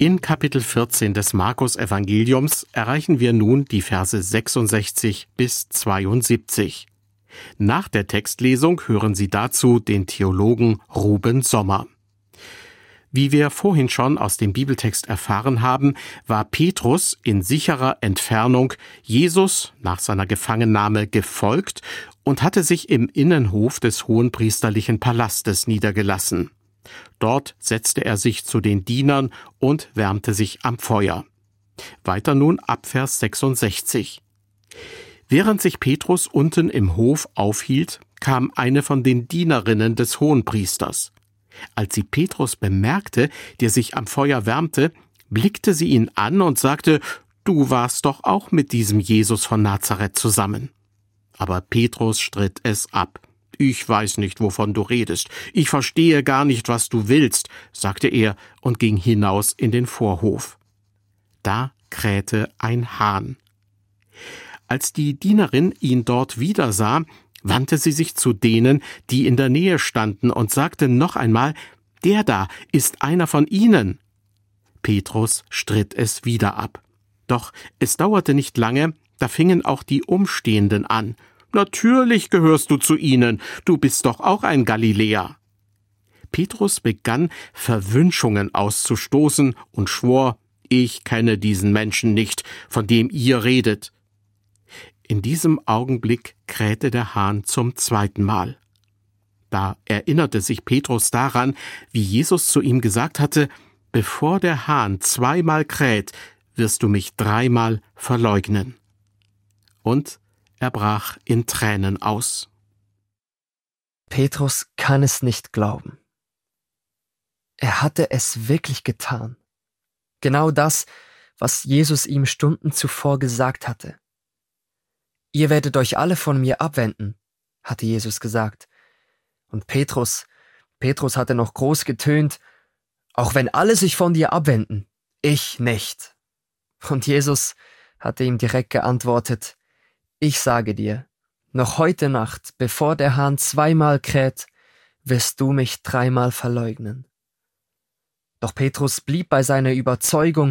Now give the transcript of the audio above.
In Kapitel 14 des Markus-Evangeliums erreichen wir nun die Verse 66 bis 72. Nach der Textlesung hören Sie dazu den Theologen Ruben Sommer. Wie wir vorhin schon aus dem Bibeltext erfahren haben, war Petrus in sicherer Entfernung Jesus nach seiner Gefangennahme gefolgt und hatte sich im Innenhof des hohenpriesterlichen Palastes niedergelassen. Dort setzte er sich zu den Dienern und wärmte sich am Feuer. Weiter nun ab Vers 66. Während sich Petrus unten im Hof aufhielt, kam eine von den Dienerinnen des Hohenpriesters. Als sie Petrus bemerkte, der sich am Feuer wärmte, blickte sie ihn an und sagte: »Du warst doch auch mit diesem Jesus von Nazareth zusammen.« Aber Petrus stritt es ab. »Ich weiß nicht, wovon du redest. Ich verstehe gar nicht, was du willst«, sagte er und ging hinaus in den Vorhof. Da krähte ein Hahn. Als die Dienerin ihn dort wieder sah, wandte sie sich zu denen, die in der Nähe standen, und sagte noch einmal: »Der da ist einer von ihnen.« Petrus stritt es wieder ab. Doch es dauerte nicht lange, da fingen auch die Umstehenden an: »Natürlich gehörst du zu ihnen, du bist doch auch ein Galiläer.« Petrus begann, Verwünschungen auszustoßen und schwor: »Ich kenne diesen Menschen nicht, von dem ihr redet.« In diesem Augenblick krähte der Hahn zum zweiten Mal. Da erinnerte sich Petrus daran, wie Jesus zu ihm gesagt hatte: »Bevor der Hahn zweimal kräht, wirst du mich dreimal verleugnen.« Und er brach in Tränen aus. Petrus kann es nicht glauben. Er hatte es wirklich getan. Genau das, was Jesus ihm Stunden zuvor gesagt hatte. »Ihr werdet euch alle von mir abwenden«, hatte Jesus gesagt. Und Petrus hatte noch groß getönt: »Auch wenn alle sich von dir abwenden, ich nicht.« Und Jesus hatte ihm direkt geantwortet: »Ich sage dir, noch heute Nacht, bevor der Hahn zweimal kräht, wirst du mich dreimal verleugnen.« Doch Petrus blieb bei seiner Überzeugung